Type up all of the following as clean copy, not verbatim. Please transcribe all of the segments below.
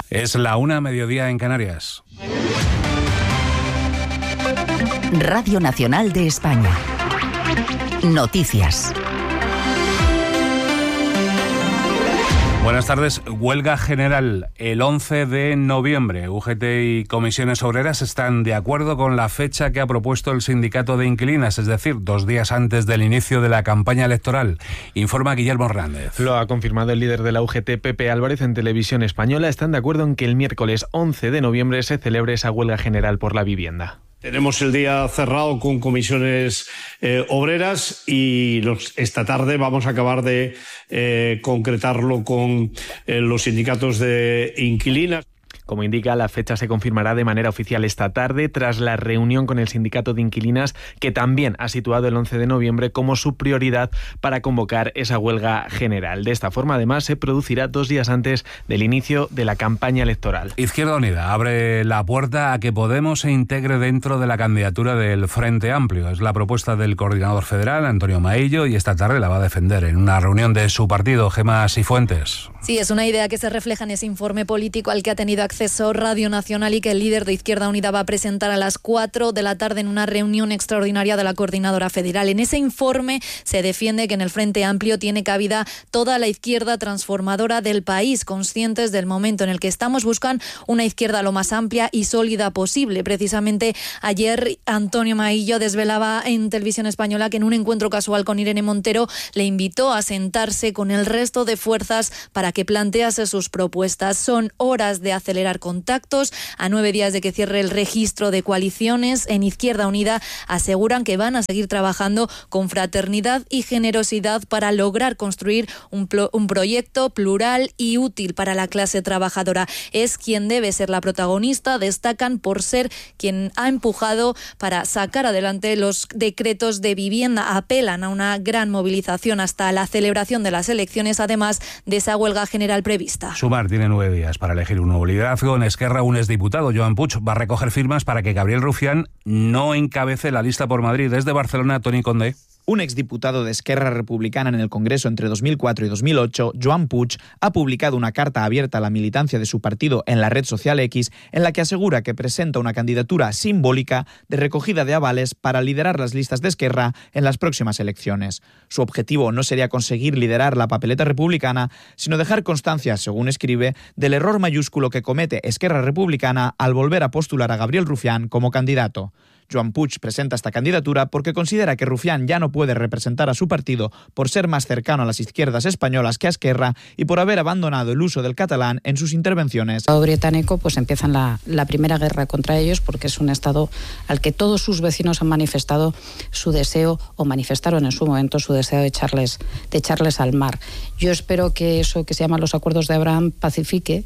Es la 1:00 en Canarias. Radio Nacional de España. Noticias. Buenas tardes. Huelga general el 11 de noviembre. UGT y comisiones obreras están de acuerdo con la fecha que ha propuesto el sindicato de inquilinas, es decir, 2 días antes del inicio de la campaña electoral. Informa Guillermo Hernández. Lo ha confirmado el líder de la UGT, Pepe Álvarez, en Televisión Española. Están de acuerdo en que el miércoles 11 de noviembre se celebre esa huelga general por la vivienda. Tenemos el día cerrado con comisiones obreras y esta tarde vamos a acabar de concretarlo con los sindicatos de inquilinas. Como indica, la fecha se confirmará de manera oficial esta tarde tras la reunión con el sindicato de inquilinas, que también ha situado el 11 de noviembre como su prioridad para convocar esa huelga general. De esta forma, además, se producirá 2 días antes del inicio de la campaña electoral. Izquierda Unida abre la puerta a que Podemos se integre dentro de la candidatura del Frente Amplio. Es la propuesta del coordinador federal, Antonio Maillo, y esta tarde la va a defender en una reunión de su partido, Gemma Sifuentes. Sí, es una idea que se refleja en ese informe político al que ha tenido acceso Radio Nacional y que el líder de Izquierda Unida va a presentar a las 4 de la tarde en una reunión extraordinaria de la coordinadora federal. En ese informe se defiende que en el Frente Amplio tiene cabida toda la izquierda transformadora del país, conscientes del momento en el que estamos, buscan una izquierda lo más amplia y sólida posible. Precisamente ayer Antonio Maillo desvelaba en Televisión Española que en un encuentro casual con Irene Montero le invitó a sentarse con el resto de fuerzas para que plantease sus propuestas. Son horas de acelerar contactos. A 9 días de que cierre el registro de coaliciones, en Izquierda Unida aseguran que van a seguir trabajando con fraternidad y generosidad para lograr construir un proyecto plural y útil para la clase trabajadora. Es quien debe ser la protagonista, destacan, por ser quien ha empujado para sacar adelante los decretos de vivienda. Apelan a una gran movilización hasta la celebración de las elecciones, además de esa huelga general prevista. Sumar tiene 9 días para elegir un nuevo liderazgo. En Esquerra, un exdiputado, Joan Puig, va a recoger firmas para que Gabriel Rufián no encabece la lista por Madrid. Desde Barcelona, Toni Condé. Un exdiputado de Esquerra Republicana en el Congreso entre 2004 y 2008, Joan Puig, ha publicado una carta abierta a la militancia de su partido en la red social X, en la que asegura que presenta una candidatura simbólica de recogida de avales para liderar las listas de Esquerra en las próximas elecciones. Su objetivo no sería conseguir liderar la papeleta republicana, sino dejar constancia, según escribe, del error mayúsculo que comete Esquerra Republicana al volver a postular a Gabriel Rufián como candidato. Joan Puig presenta esta candidatura porque considera que Rufián ya no puede representar a su partido por ser más cercano a las izquierdas españolas que a Esquerra y por haber abandonado el uso del catalán en sus intervenciones. El Estado británico empiezan la primera guerra contra ellos, porque es un Estado al que todos sus vecinos han manifestado su deseo, o manifestaron en su momento su deseo de echarles al mar. Yo espero que eso que se llama los acuerdos de Abraham pacifique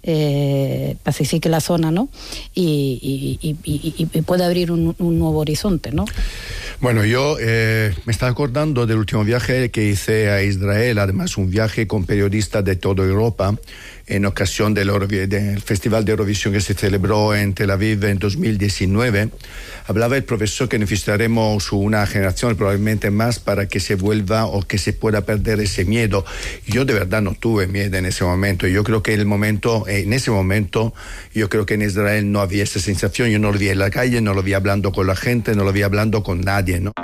la zona, ¿no? Y puede abrir un nuevo horizonte, ¿no? Bueno, yo me estaba acordando del último viaje que hice a Israel, además un viaje con periodistas de toda Europa, en ocasión del Festival de Eurovisión que se celebró en Tel Aviv en 2019. Hablaba el profesor que necesitaremos una generación, probablemente más, para que se vuelva o que se pueda perder ese miedo. Yo de verdad no tuve miedo en ese momento. Yo creo que en ese momento, yo creo que en Israel no había esa sensación. Yo no lo vi en la calle, no lo vi hablando con la gente, no lo vi hablando con nadie, ¿no?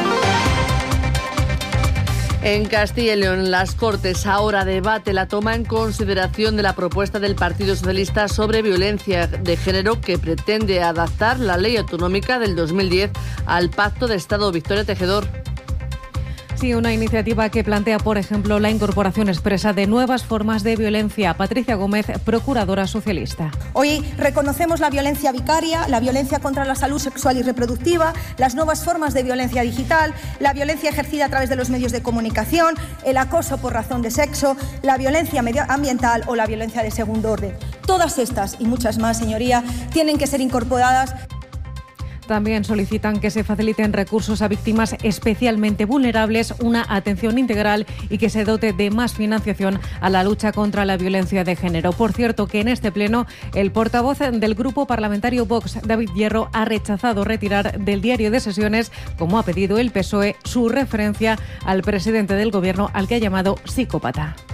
En Castilla y León, las Cortes ahora debate la toma en consideración de la propuesta del Partido Socialista sobre violencia de género, que pretende adaptar la ley autonómica del 2010 al Pacto de Estado. Victoria Tejedor. Sí, una iniciativa que plantea, por ejemplo, la incorporación expresa de nuevas formas de violencia. Patricia Gómez, procuradora socialista. Hoy reconocemos la violencia vicaria, la violencia contra la salud sexual y reproductiva, las nuevas formas de violencia digital, la violencia ejercida a través de los medios de comunicación, el acoso por razón de sexo, la violencia medioambiental o la violencia de segundo orden. Todas estas y muchas más, señoría, tienen que ser incorporadas. También solicitan que se faciliten recursos a víctimas especialmente vulnerables, una atención integral y que se dote de más financiación a la lucha contra la violencia de género. Por cierto, que en este pleno el portavoz del grupo parlamentario Vox, David Hierro, ha rechazado retirar del diario de sesiones, como ha pedido el PSOE, su referencia al presidente del Gobierno, al que ha llamado psicópata.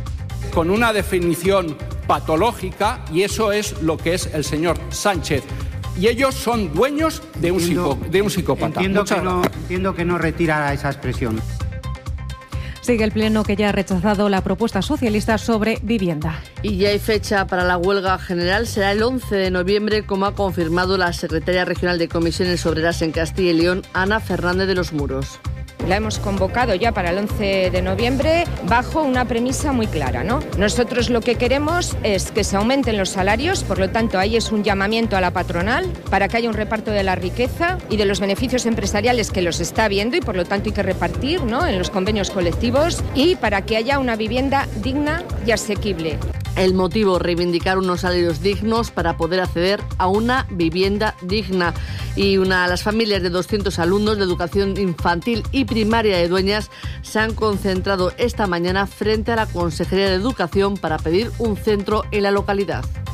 con una definición patológica, y eso es lo que es el señor Sánchez. Y ellos son dueños de un psicópata. Entiendo que no retira esa expresión. Sigue el Pleno, que ya ha rechazado la propuesta socialista sobre vivienda. Y ya hay fecha para la huelga general. Será el 11 de noviembre, como ha confirmado la secretaria regional de Comisiones Obreras en Castilla y León, Ana Fernández de los Muros. La hemos convocado ya para el 11 de noviembre bajo una premisa muy clara, ¿no? Nosotros lo que queremos es que se aumenten los salarios, por lo tanto ahí es un llamamiento a la patronal para que haya un reparto de la riqueza y de los beneficios empresariales, que los está habiendo y por lo tanto hay que repartir, ¿no?, en los convenios colectivos, y para que haya una vivienda digna y asequible. El motivo, reivindicar unos salarios dignos para poder acceder a una vivienda digna. Y las familias de 200 alumnos de educación infantil y primaria de Dueñas se han concentrado esta mañana frente a la Consejería de Educación para pedir un centro en la localidad.